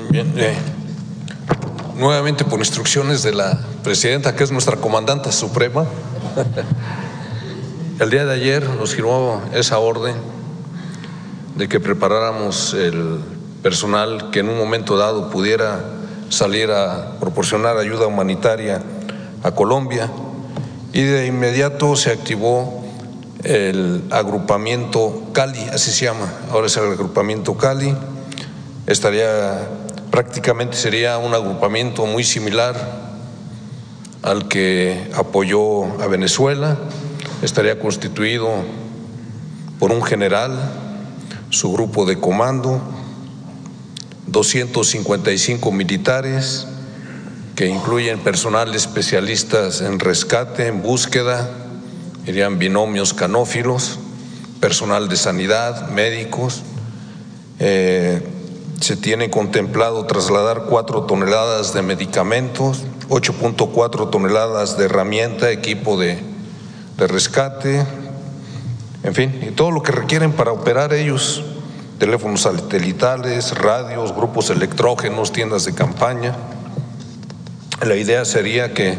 Bien, nuevamente por instrucciones de la presidenta, que es nuestra comandante suprema, el día de ayer nos firmó esa orden de que preparáramos el personal que en un momento dado pudiera salir a proporcionar ayuda humanitaria a Colombia, y de inmediato se activó el agrupamiento Cali, así se llama, ahora es el agrupamiento Cali. Prácticamente sería un agrupamiento muy similar al que apoyó a Venezuela. Estaría constituido por un general, su grupo de comando, 255 militares, que incluyen personal especialistas en rescate, en búsqueda, irían binomios canófilos, personal de sanidad, médicos. Se tiene contemplado trasladar 4 toneladas de medicamentos, 8.4 toneladas de herramienta, equipo de rescate, en fin, y todo lo que requieren para operar ellos, teléfonos satelitales, radios, grupos electrógenos, tiendas de campaña. La idea sería que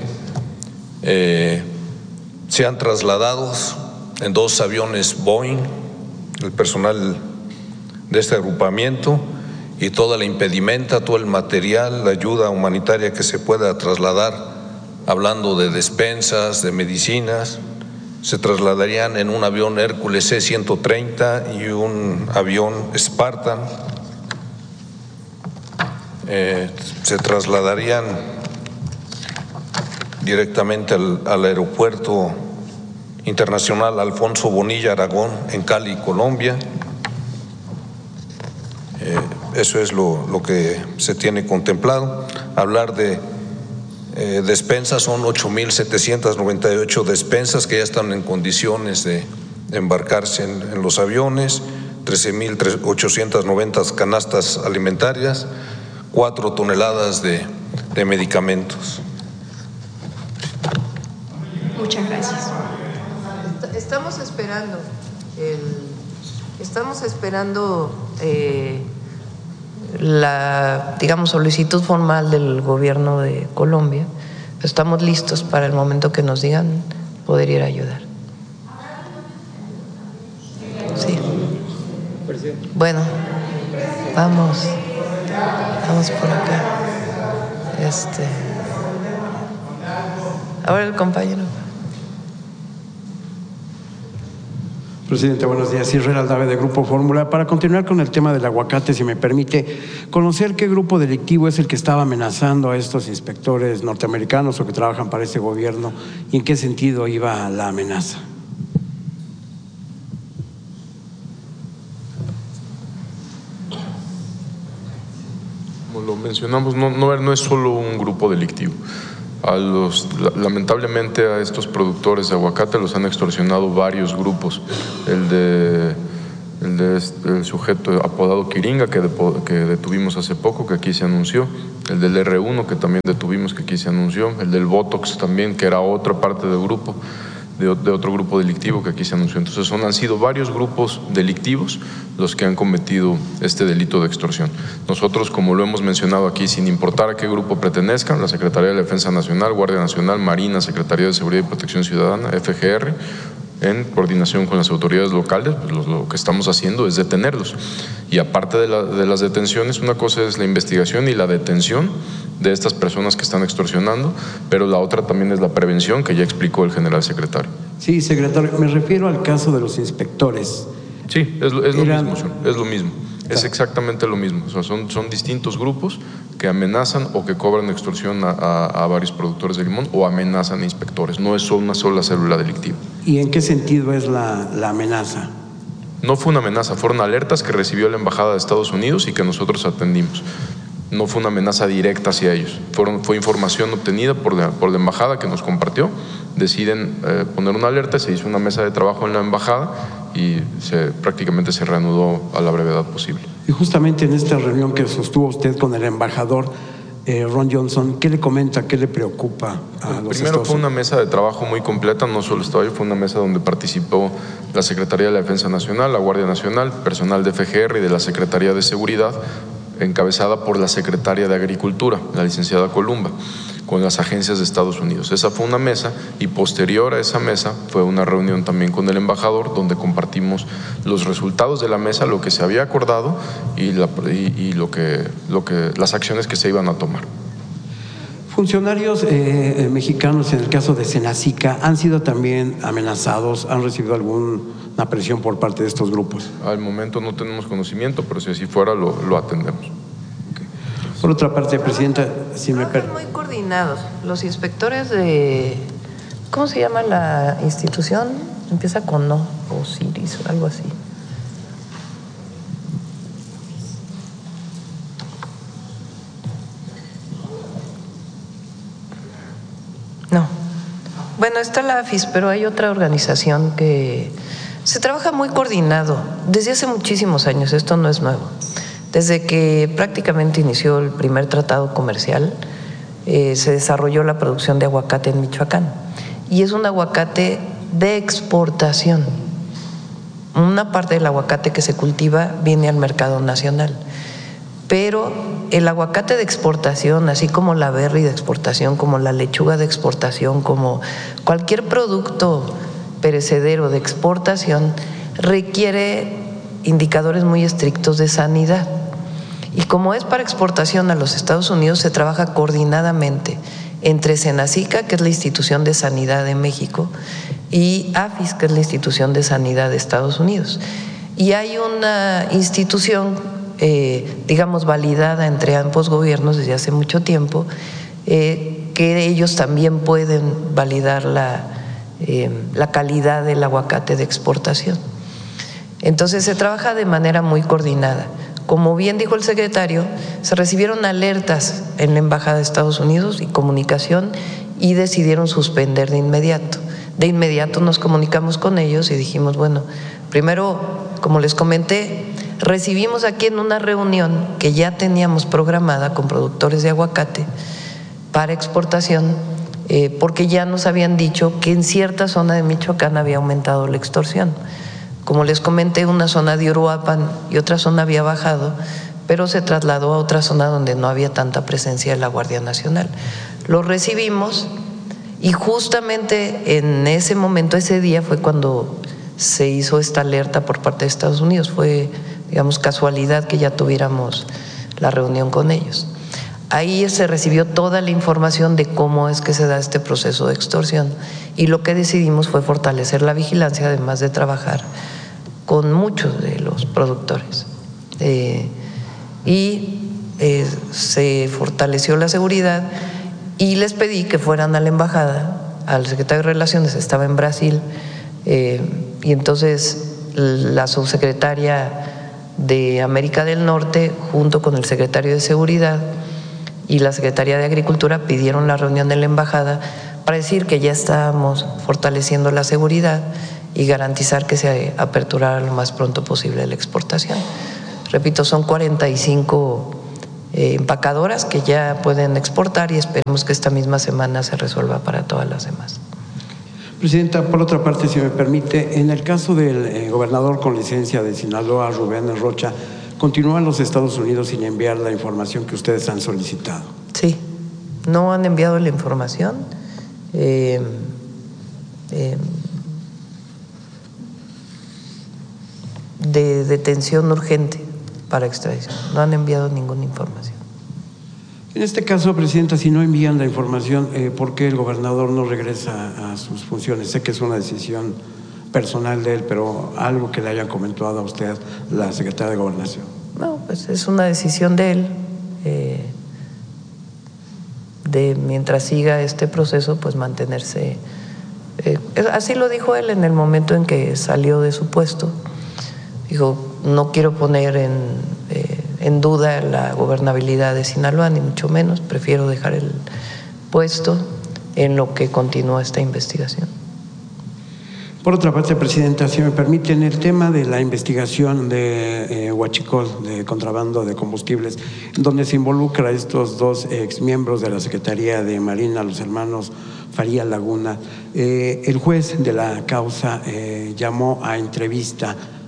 sean trasladados en 2 aviones Boeing, el personal de este agrupamiento, y toda la impedimenta, todo el material, la ayuda humanitaria que se pueda trasladar, hablando de despensas, de medicinas, se trasladarían en un avión Hércules C-130 y un avión Spartan. Se trasladarían directamente al aeropuerto internacional Alfonso Bonilla Aragón en Cali, Colombia. Eso es lo que se tiene contemplado. Hablar de despensas, son 8.798 despensas que ya están en condiciones de embarcarse en los aviones, 13.890 canastas alimentarias, 4 toneladas de medicamentos. Muchas gracias. Estamos esperando la, digamos, solicitud formal del gobierno de Colombia. Estamos listos para el momento que nos digan poder ir a ayudar. Sí. Bueno, vamos por acá. Ahora el compañero. Presidente, buenos días. Israel Aldave, de Grupo Fórmula. Para continuar con el tema del aguacate, si me permite, conocer qué grupo delictivo es el que estaba amenazando a estos inspectores norteamericanos o que trabajan para este gobierno, y en qué sentido iba la amenaza. Como lo mencionamos, no es solo un grupo delictivo. Lamentablemente a estos productores de aguacate los han extorsionado varios grupos. El sujeto apodado Quiringa, que detuvimos hace poco, que aquí se anunció, el del R1, que también detuvimos, que aquí se anunció, el del Botox también, que era otra parte del grupo, de otro grupo delictivo que aquí se anunció. Entonces han sido varios grupos delictivos los que han cometido este delito de extorsión. Nosotros, como lo hemos mencionado aquí, sin importar a qué grupo pertenezcan, la Secretaría de Defensa Nacional, Guardia Nacional, Marina, Secretaría de Seguridad y Protección Ciudadana, FGR, en coordinación con las autoridades locales, pues lo que estamos haciendo es detenerlos. Y aparte de las detenciones, una cosa es la investigación y la detención de estas personas que están extorsionando, pero la otra también es la prevención, que ya explicó el general secretario. Sí, secretario, me refiero al caso de los inspectores. Sí, es lo mismo. Es exactamente lo mismo. O sea, son distintos grupos que amenazan o que cobran extorsión a varios productores de limón o amenazan a inspectores. No es una sola célula delictiva. ¿Y en qué sentido es la amenaza? No fue una amenaza, fueron alertas que recibió la Embajada de Estados Unidos y que nosotros atendimos. No fue una amenaza directa hacia ellos. Fue información obtenida por la Embajada que nos compartió. Deciden poner una alerta, se hizo una mesa de trabajo en la Embajada y prácticamente se reanudó a la brevedad posible. Y justamente en esta reunión que sostuvo usted con el embajador Ron Johnson, ¿qué le comenta, qué le preocupa a los Primero fue una mesa de trabajo muy completa, no solo estaba yo, fue una mesa donde participó la Secretaría de la Defensa Nacional, la Guardia Nacional, personal de FGR y de la Secretaría de Seguridad, encabezada por la secretaria de Agricultura, la licenciada Columba, con las agencias de Estados Unidos. Esa fue una mesa, y posterior a esa mesa fue una reunión también con el embajador, donde compartimos los resultados de la mesa, lo que se había acordado y las acciones que se iban a tomar. Funcionarios mexicanos, en el caso de Senacica, ¿han sido también amenazados? ¿Han recibido alguna presión por parte de estos grupos? Al momento no tenemos conocimiento, pero si así fuera lo atendemos. Okay. Por otra parte, Presidenta, si me permite. Muy coordinados. Los inspectores de… ¿Cómo se llama la institución? Empieza con no, Osiris, algo así. No. Bueno, está la AFIS, pero hay otra organización que se trabaja muy coordinado desde hace muchísimos años. Esto no es nuevo. Desde que prácticamente inició el primer tratado comercial, se desarrolló la producción de aguacate en Michoacán. Y es un aguacate de exportación. Una parte del aguacate que se cultiva viene al mercado nacional. Pero el aguacate de exportación, así como la berry de exportación, como la lechuga de exportación, como cualquier producto perecedero de exportación, requiere indicadores muy estrictos de sanidad. Y como es para exportación a los Estados Unidos, se trabaja coordinadamente entre Senacica, que es la institución de sanidad de México, y AFIS, que es la institución de sanidad de Estados Unidos. Y hay una institución digamos, validada entre ambos gobiernos desde hace mucho tiempo, que ellos también pueden validar la calidad del aguacate de exportación. Entonces se trabaja de manera muy coordinada. Como bien dijo el secretario, se recibieron alertas en la Embajada de Estados Unidos y comunicación, y decidieron suspender de inmediato. De inmediato nos comunicamos con ellos y dijimos, bueno, primero, como les comenté, recibimos aquí en una reunión que ya teníamos programada con productores de aguacate para exportación, porque ya nos habían dicho que en cierta zona de Michoacán había aumentado la extorsión. Como les comenté, una zona de Uruapan y otra zona había bajado, pero se trasladó a otra zona donde no había tanta presencia de la Guardia Nacional. Lo recibimos y justamente en ese momento, ese día, fue cuando se hizo esta alerta por parte de Estados Unidos. Fue, digamos, casualidad que ya tuviéramos la reunión con ellos. Ahí se recibió toda la información de cómo es que se da este proceso de extorsión, y lo que decidimos fue fortalecer la vigilancia, además de trabajar con muchos de los productores. Se fortaleció la seguridad, y les pedí que fueran a la embajada, al secretario de Relaciones, estaba en Brasil, y entonces la subsecretaria de América del Norte, junto con el secretario de Seguridad y la Secretaría de Agricultura, pidieron la reunión en la embajada para decir que ya estábamos fortaleciendo la seguridad y garantizar que se aperturara lo más pronto posible la exportación. Repito, son 45 empacadoras que ya pueden exportar, y esperemos que esta misma semana se resuelva para todas las demás. Presidenta, por otra parte, si me permite, en el caso del gobernador con licencia de Sinaloa, Rubén Rocha, ¿continúa en los Estados Unidos sin enviar la información que ustedes han solicitado? Sí, no han enviado la información de detención urgente para extradición. No han enviado ninguna información. En este caso, Presidenta, si no envían la información, ¿por qué el gobernador no regresa a sus funciones? Sé que es una decisión personal de él, pero algo que le hayan comentado a usted, la secretaria de Gobernación. No, pues es una decisión de él, de mientras siga este proceso, pues mantenerse. Así lo dijo él en el momento en que salió de su puesto. Dijo, no quiero poner en duda la gobernabilidad de Sinaloa, ni mucho menos, prefiero dejar el puesto en lo que continúa esta investigación. Por otra parte, Presidenta, si me permite, en el tema de la investigación de Huachicol, de contrabando de combustibles, donde se involucra a estos dos exmiembros de la Secretaría de Marina, los hermanos Faría Laguna, el juez de la causa llamó a entrevista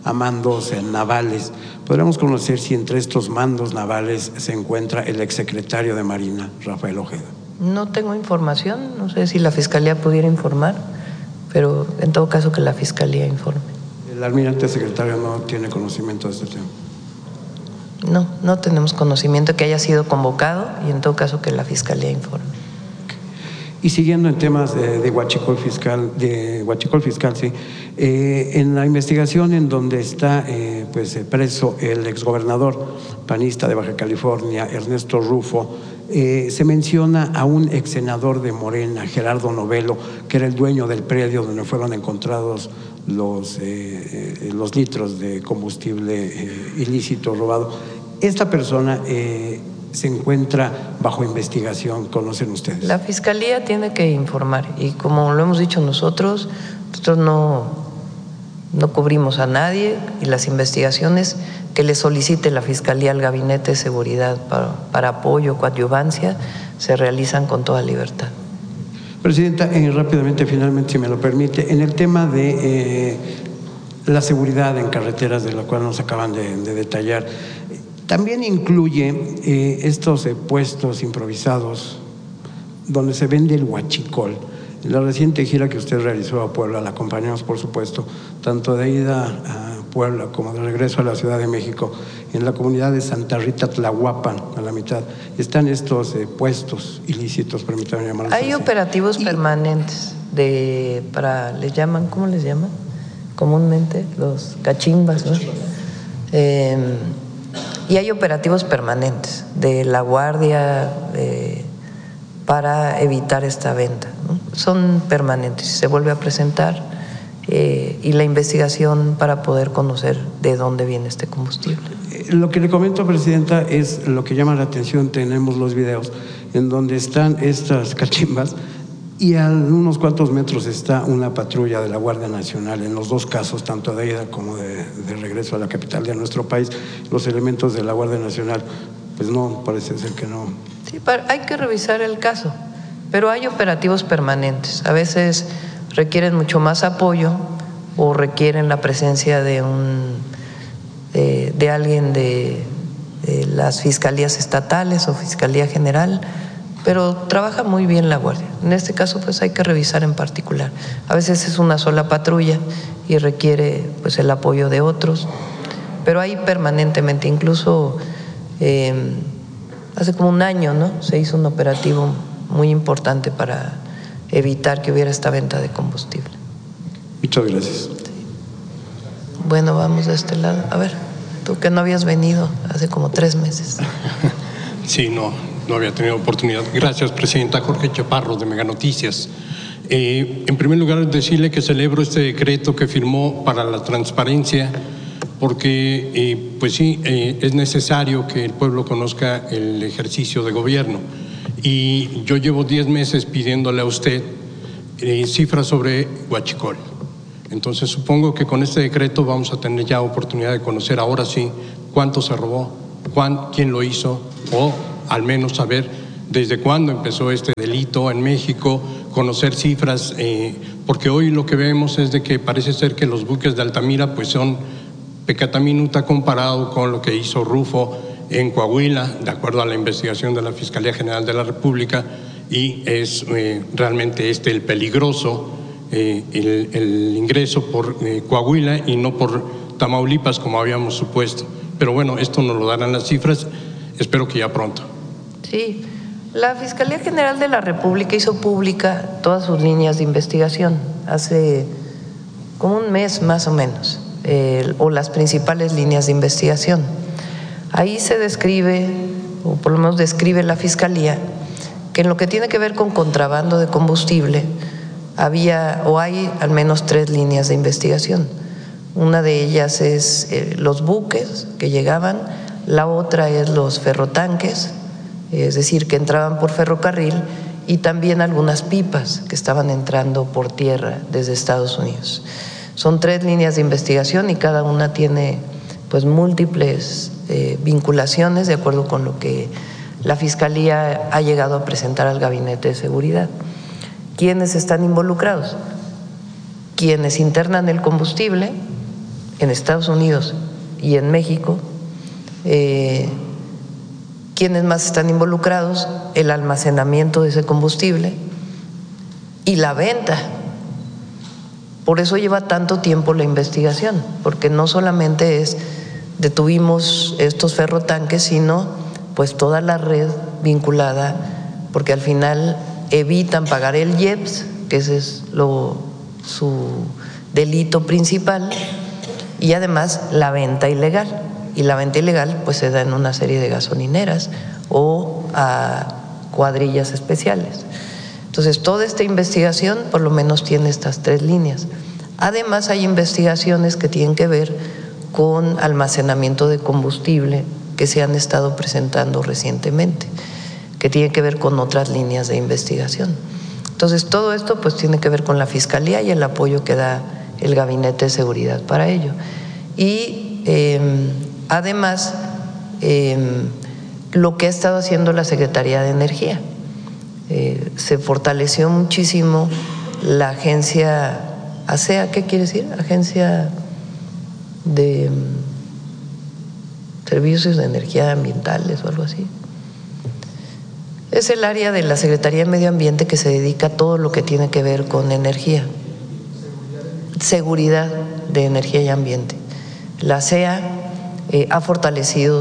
a mandos navales. ¿Podríamos conocer si entre estos mandos navales se encuentra el exsecretario de Marina, Rafael Ojeda? No tengo información, no sé si la Fiscalía pudiera informar, pero en todo caso que la Fiscalía informe. ¿El almirante secretario no tiene conocimiento de este tema? No, no tenemos conocimiento que haya sido convocado y en todo caso que la Fiscalía informe. Y siguiendo en temas de huachicol fiscal, sí, en la investigación en donde está preso el exgobernador panista de Baja California, Ernesto Rufo, se menciona a un exsenador de Morena, Gerardo Novelo, que era el dueño del predio donde fueron encontrados los litros de combustible ilícito robado. Esta persona se encuentra bajo investigación, ¿conocen ustedes? La Fiscalía tiene que informar y como lo hemos dicho nosotros no cubrimos a nadie y las investigaciones que le solicite la Fiscalía al Gabinete de Seguridad para apoyo, coadyuvancia, se realizan con toda libertad. Presidenta, rápidamente, finalmente, si me lo permite, en el tema de la seguridad en carreteras, de la cual nos acaban de detallar, también incluye estos puestos improvisados donde se vende el huachicol. En la reciente gira que usted realizó a Puebla, la acompañamos, por supuesto, tanto de ida a Puebla como de regreso a la Ciudad de México. En la comunidad de Santa Rita Tlahuapan, a la mitad, están estos puestos ilícitos, permítanme llamarlos así. Hay operativos permanentes les llaman, ¿cómo les llaman? Comúnmente, los cachimbas, ¿no? Y hay operativos permanentes de la Guardia para evitar esta venta, ¿no? Son permanentes, se vuelve a presentar y la investigación para poder conocer de dónde viene este combustible. Lo que le comento, Presidenta, es lo que llama la atención. Tenemos los videos en donde están estas cachimbas y a unos cuantos metros está una patrulla de la Guardia Nacional. En los dos casos, tanto de ida como de regreso a la capital de nuestro país, los elementos de la Guardia Nacional, pues no, parece ser que no. Sí, hay que revisar el caso, pero hay operativos permanentes. A veces requieren mucho más apoyo o requieren la presencia de alguien de las fiscalías estatales o Fiscalía General, pero trabaja muy bien la Guardia. En este caso, pues hay que revisar en particular. A veces es una sola patrulla y requiere pues el apoyo de otros, pero hay permanentemente, incluso hace como un año, ¿no? Se hizo un operativo muy importante para evitar que hubiera esta venta de combustible. Muchas gracias. Sí. Bueno, vamos de este lado. A ver, tú que no habías venido hace como 3 meses. Sí, no había tenido oportunidad. Gracias, Presidenta. Jorge Chaparro, de Mega Noticias. En primer lugar, decirle que celebro este decreto que firmó para la transparencia, porque pues sí, es necesario que el pueblo conozca el ejercicio de gobierno. Y yo llevo 10 meses pidiéndole a usted cifras sobre huachicol. Entonces supongo que con este decreto vamos a tener ya oportunidad de conocer ahora sí cuánto se robó, quién lo hizo, o al menos saber desde cuándo empezó este delito en México, conocer cifras, porque hoy lo que vemos es de que parece ser que los buques de Altamira pues son peccata minuta comparado con lo que hizo Rufo en Coahuila, de acuerdo a la investigación de la Fiscalía General de la República, y es realmente el peligroso, el ingreso por Coahuila y no por Tamaulipas como habíamos supuesto. Pero bueno, esto nos lo darán las cifras, espero que ya pronto. Sí, la Fiscalía General de la República hizo pública todas sus líneas de investigación hace como un mes más o menos, o las principales líneas de investigación. Ahí se describe, o por lo menos describe la Fiscalía, que en lo que tiene que ver con contrabando de combustible había o hay al menos 3 líneas de investigación. Una de ellas es los buques que llegaban, la otra es los ferrotanques, es decir, que entraban por ferrocarril, y también algunas pipas que estaban entrando por tierra desde Estados Unidos. Son 3 líneas de investigación y cada una tiene pues múltiples vinculaciones de acuerdo con lo que la Fiscalía ha llegado a presentar al Gabinete de Seguridad. ¿Quiénes están involucrados? Quienes internan el combustible, en Estados Unidos y en México. ¿Quiénes más están involucrados? El almacenamiento de ese combustible y la venta. Por eso lleva tanto tiempo la investigación, porque no solamente es detuvimos estos ferrotanques, sino pues toda la red vinculada, porque al final evitan pagar el IEPS, que ese es su delito principal, y además la venta ilegal. Y la venta ilegal pues se da en una serie de gasolineras o a cuadrillas especiales. Entonces, toda esta investigación por lo menos tiene estas 3 líneas. Además, hay investigaciones que tienen que ver con almacenamiento de combustible que se han estado presentando recientemente, que tienen que ver con otras líneas de investigación. Entonces, todo esto pues tiene que ver con la Fiscalía y el apoyo que da el Gabinete de Seguridad para ello. Y además, lo que ha estado haciendo la Secretaría de Energía. Se fortaleció muchísimo la agencia ASEA, ¿qué quiere decir? Agencia de Servicios de Energía Ambientales o algo así. Es el área de la Secretaría de Medio Ambiente que se dedica a todo lo que tiene que ver con energía, seguridad de energía y ambiente. La ASEA ha fortalecido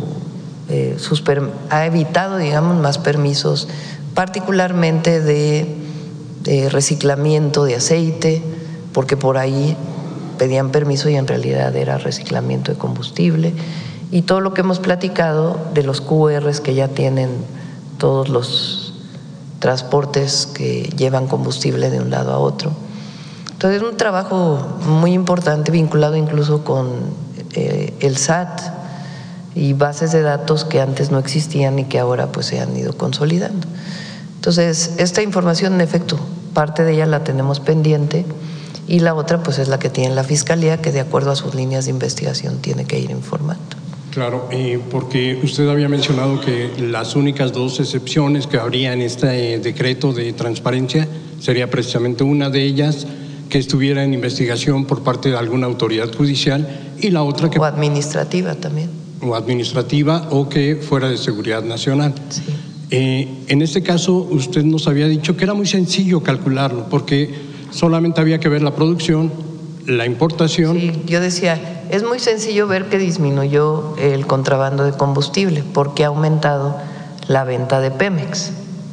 ha evitado, digamos, más permisos, particularmente de reciclamiento de aceite, porque por ahí pedían permiso y en realidad era reciclamiento de combustible, y todo lo que hemos platicado de los QRs que ya tienen todos los transportes que llevan combustible de un lado a otro. Entonces es un trabajo muy importante vinculado incluso con el SAT y bases de datos que antes no existían y que ahora pues se han ido consolidando. Entonces, esta información en efecto, parte de ella la tenemos pendiente y la otra pues es la que tiene la Fiscalía, que de acuerdo a sus líneas de investigación tiene que ir informando. Claro, porque usted había mencionado que las únicas 2 excepciones que habría en este decreto de transparencia sería precisamente una de ellas que estuviera en investigación por parte de alguna autoridad judicial y la otra que… O administrativa también. O administrativa o que fuera de seguridad nacional. Sí. En este caso, usted nos había dicho que era muy sencillo calcularlo porque solamente había que ver la producción, la importación. Sí, yo decía… Es muy sencillo ver que disminuyó el contrabando de combustible porque ha aumentado la venta de Pemex.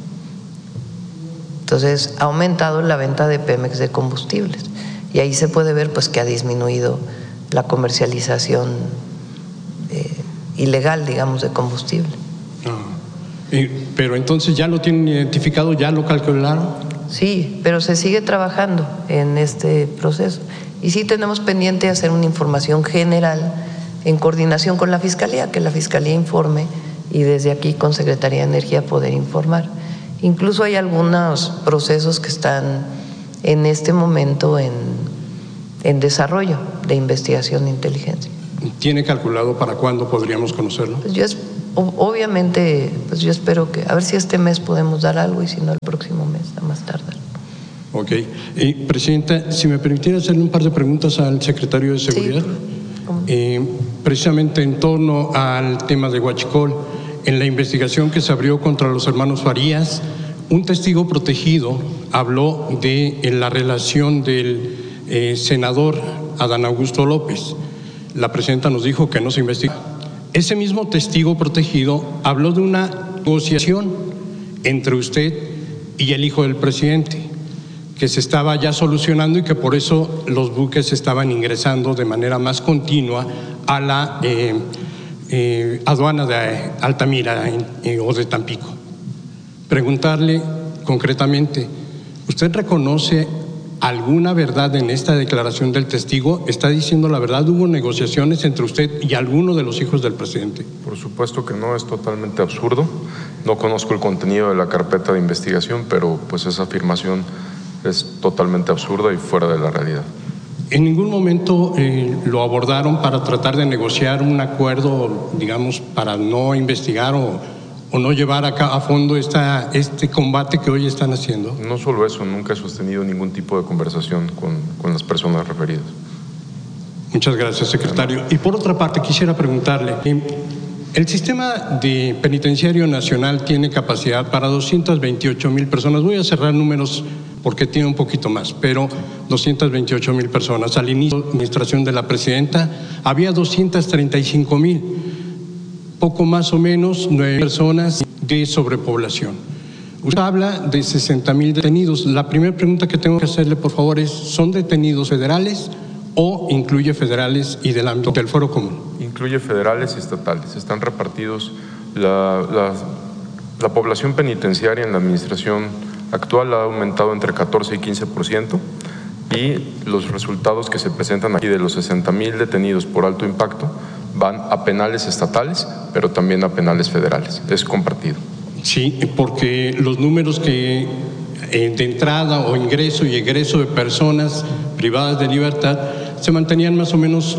Entonces, ha aumentado la venta de Pemex de combustibles y ahí se puede ver pues que ha disminuido la comercialización ilegal, digamos, de combustible. Pero entonces ya lo tienen identificado, ya lo calcularon. Sí, pero se sigue trabajando en este proceso. Y sí tenemos pendiente hacer una información general en coordinación con la Fiscalía, que la Fiscalía informe y desde aquí con Secretaría de Energía poder informar. Incluso hay algunos procesos que están en este momento en desarrollo de investigación de inteligencia. ¿Tiene calculado para cuándo podríamos conocerlo? Pues obviamente, pues yo espero que, a ver si este mes podemos dar algo y si no el próximo mes, a más tardar. Ok. Presidenta, si me permitiera hacerle un par de preguntas al secretario de Seguridad. Sí. Precisamente en torno al tema de Huachicol, en la investigación que se abrió contra los hermanos Farías, un testigo protegido habló de la relación del senador Adán Augusto López. La presidenta nos dijo que no se investiga. Ese mismo testigo protegido habló de una negociación entre usted y el hijo del presidente, que se estaba ya solucionando y que por eso los buques estaban ingresando de manera más continua a la aduana de Altamira o de Tampico. Preguntarle concretamente, ¿usted reconoce alguna verdad en esta declaración del testigo? ¿Está diciendo la verdad? ¿Hubo negociaciones entre usted y alguno de los hijos del presidente? Por supuesto que no, es totalmente absurdo. No conozco el contenido de la carpeta de investigación, pero pues esa afirmación es totalmente absurda y fuera de la realidad. ¿En ningún momento lo abordaron para tratar de negociar un acuerdo, digamos, para no investigar o no llevar a fondo este combate que hoy están haciendo? No solo eso, nunca he sostenido ningún tipo de conversación con las personas referidas. Muchas gracias, secretario. Y por otra parte, quisiera preguntarle, el sistema penitenciario nacional tiene capacidad para 228,000 personas. Voy a cerrar números porque tiene un poquito más, pero 228,000 personas. Al inicio de la administración de la presidenta había 235,000, poco más o menos 9 personas de sobrepoblación. Usted habla de 60,000 detenidos. La primera pregunta que tengo que hacerle, por favor, es: ¿son detenidos federales o incluye federales y del ámbito del Fuero Común? Incluye federales y estatales. Están repartidos. La población penitenciaria en la administración actual ha aumentado entre 14 y 15%, y los resultados que se presentan aquí de los 60,000 detenidos por alto impacto van a penales estatales, pero también a penales federales. Es compartido. Sí, porque los números que de entrada o ingreso y egreso de personas privadas de libertad se mantenían más o menos,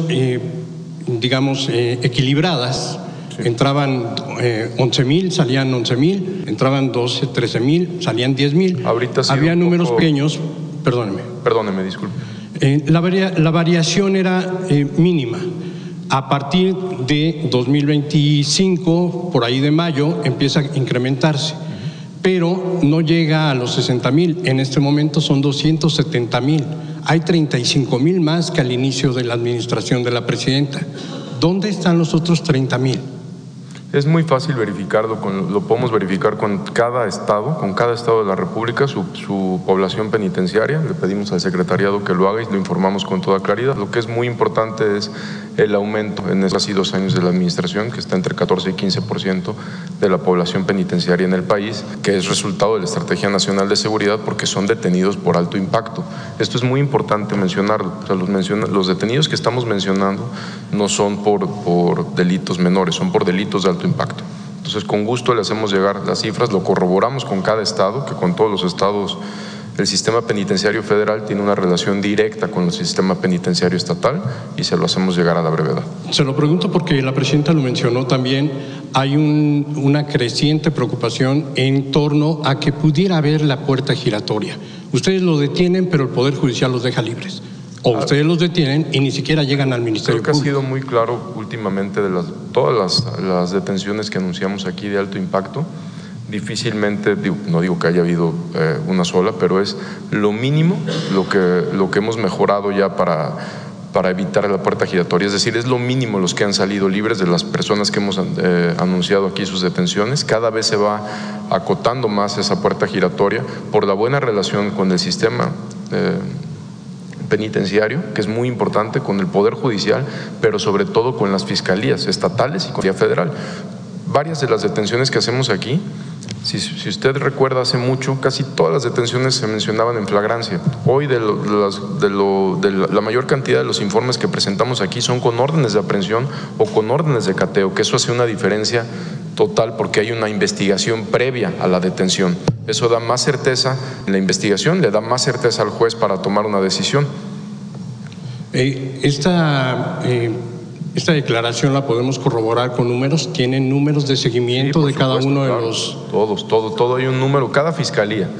equilibradas. Sí. Entraban 11,000, salían 11,000, entraban 12, 13,000, salían 10,000. Ahorita sí había números pequeños, perdóneme. Perdóneme, disculpe. La variación era mínima. A partir de 2025, por ahí de mayo, empieza a incrementarse, pero no llega a los 60,000. En este momento son 270,000. Hay 35,000 más que al inicio de la administración de la presidenta. ¿Dónde están los otros 30,000? Es muy fácil verificarlo, lo podemos verificar con cada estado de la República, su población penitenciaria. Le pedimos al secretariado que lo haga y lo informamos con toda claridad. Lo que es muy importante es el aumento en estos 2 años de la administración, que está entre 14 y 15% de la población penitenciaria en el país, que es resultado de la Estrategia Nacional de Seguridad, porque son detenidos por alto impacto. Esto es muy importante mencionarlo. O sea, los detenidos que estamos mencionando no son por delitos menores, son por delitos de alto impacto. Entonces, con gusto le hacemos llegar las cifras, lo corroboramos con cada estado, que con todos los estados el sistema penitenciario federal tiene una relación directa con el sistema penitenciario estatal, y se lo hacemos llegar a la brevedad. Se lo pregunto porque la presidenta lo mencionó también. Hay una creciente preocupación en torno a que pudiera haber la puerta giratoria. Ustedes lo detienen, pero el Poder Judicial los deja libres. O ustedes los detienen y ni siquiera llegan al Ministerio Público. Creo que Público. Ha sido muy claro últimamente de todas las detenciones que anunciamos aquí de alto impacto. Difícilmente, no digo que haya habido una sola, pero es lo mínimo lo que hemos mejorado ya para evitar la puerta giratoria. Es decir, es lo mínimo los que han salido libres de las personas que hemos anunciado aquí sus detenciones. Cada vez se va acotando más esa puerta giratoria por la buena relación con el sistema penitenciario, que es muy importante, con el Poder Judicial, pero sobre todo con las fiscalías estatales y con la federal. Varias de las detenciones que hacemos aquí, si usted recuerda, hace mucho, casi todas las detenciones se mencionaban en flagrancia. Hoy la mayor cantidad de los informes que presentamos aquí son con órdenes de aprehensión o con órdenes de cateo, que eso hace una diferencia total porque hay una investigación previa a la detención. Eso da más certeza en la investigación, le da más certeza al juez para tomar una decisión. Esta declaración la podemos corroborar con números. ¿Tienen números de seguimiento de cada uno de los...? Todo hay un número, cada fiscalía.